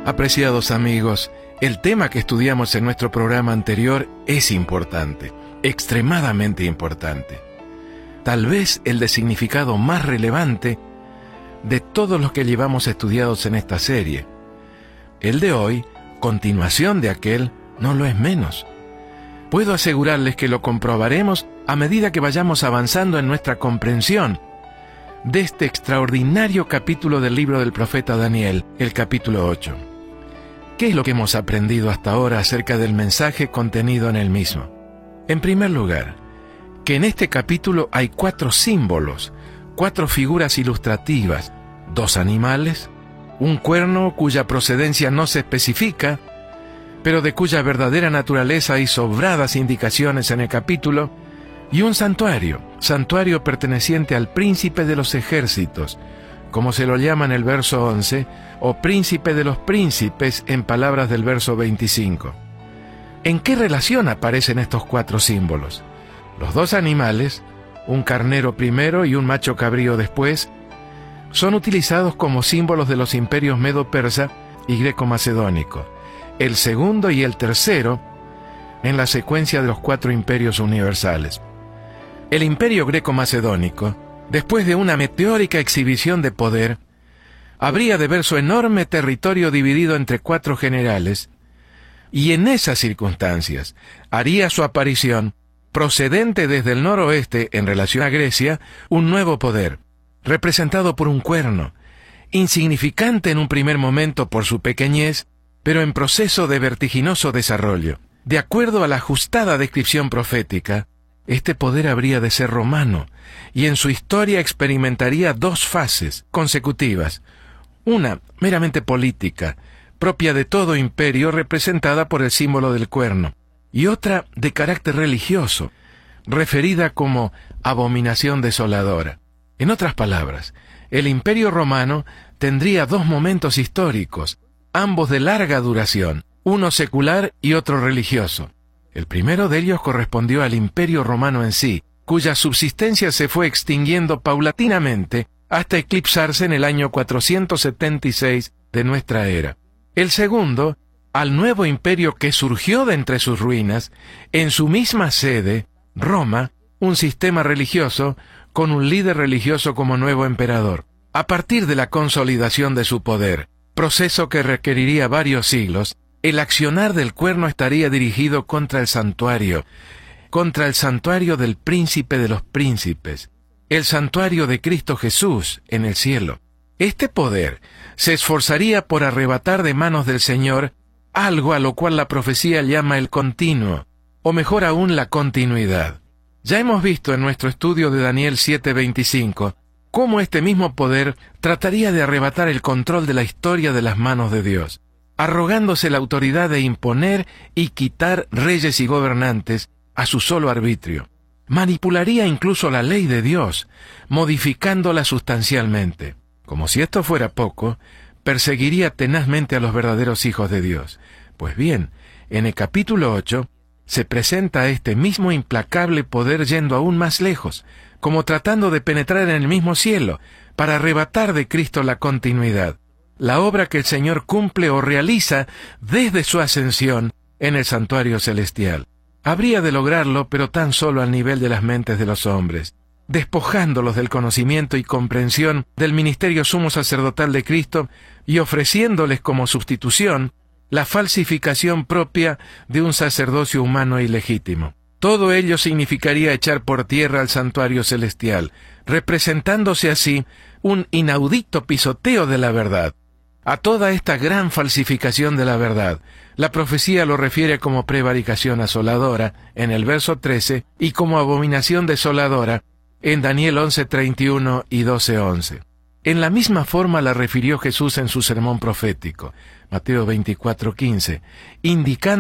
Apreciados amigos, el tema que estudiamos en nuestro programa anterior es importante, extremadamente importante. Tal vez el de significado más relevante de todos los que llevamos estudiados en esta serie. El de hoy, continuación de aquel, no lo es menos. Puedo asegurarles que lo comprobaremos a medida que vayamos avanzando en nuestra comprensión de este extraordinario capítulo del libro del profeta Daniel, el capítulo 8. ¿Qué es lo que hemos aprendido hasta ahora acerca del mensaje contenido en el mismo? En primer lugar, que en este capítulo hay 4 símbolos, 4 figuras ilustrativas, 2 animales, un cuerno cuya procedencia no se especifica, pero de cuya verdadera naturaleza hay sobradas indicaciones en el capítulo, y un santuario perteneciente al príncipe de los ejércitos, como se lo llama en el verso 11, o príncipe de los príncipes en palabras del verso 25. ¿En qué relación aparecen estos 4 símbolos? Los 2 animales, un carnero primero y un macho cabrío después, son utilizados como símbolos de los imperios medo-persa y greco-macedónico. El segundo y el tercero en la secuencia de los 4 imperios universales. El imperio greco-macedónico, después de una meteórica exhibición de poder, habría de ver su enorme territorio dividido entre 4 generales, y en esas circunstancias haría su aparición, procedente desde el noroeste en relación a Grecia, un nuevo poder, representado por un cuerno, insignificante en un primer momento por su pequeñez, pero en proceso de vertiginoso desarrollo. De acuerdo a la ajustada descripción profética, este poder habría de ser romano, y en su historia experimentaría 2 fases consecutivas, una meramente política, propia de todo imperio representada por el símbolo del cuerno, y otra de carácter religioso, referida como abominación desoladora. En otras palabras, el imperio romano tendría 2 momentos históricos, ambos de larga duración, uno secular y otro religioso. El primero de ellos correspondió al Imperio Romano en sí, cuya subsistencia se fue extinguiendo paulatinamente hasta eclipsarse en el año 476 de nuestra era. El segundo, al nuevo imperio que surgió de entre sus ruinas, en su misma sede, Roma, un sistema religioso con un líder religioso como nuevo emperador. A partir de la consolidación de su poder, proceso que requeriría varios siglos, el accionar del cuerno estaría dirigido contra el santuario del príncipe de los príncipes, el santuario de Cristo Jesús en el cielo. Este poder se esforzaría por arrebatar de manos del Señor algo a lo cual la profecía llama el continuo, o mejor aún la continuidad. Ya hemos visto en nuestro estudio de Daniel 7:25 cómo este mismo poder trataría de arrebatar el control de la historia de las manos de Dios, arrogándose la autoridad de imponer y quitar reyes y gobernantes a su solo arbitrio. Manipularía incluso la ley de Dios, modificándola sustancialmente. Como si esto fuera poco, perseguiría tenazmente a los verdaderos hijos de Dios. Pues bien, en el capítulo 8 se presenta este mismo implacable poder yendo aún más lejos, como tratando de penetrar en el mismo cielo, para arrebatar de Cristo la continuidad, la obra que el Señor cumple o realiza desde su ascensión en el santuario celestial. Habría de lograrlo, pero tan solo al nivel de las mentes de los hombres, despojándolos del conocimiento y comprensión del ministerio sumo sacerdotal de Cristo y ofreciéndoles como sustitución la falsificación propia de un sacerdocio humano y legítimo. Todo ello significaría echar por tierra al santuario celestial, representándose así un inaudito pisoteo de la verdad. A toda esta gran falsificación de la verdad, la profecía lo refiere como prevaricación asoladora en el verso 13 y como abominación desoladora en Daniel 11:31 y 12:11. En la misma forma la refirió Jesús en su sermón profético, Mateo 24:15, indicando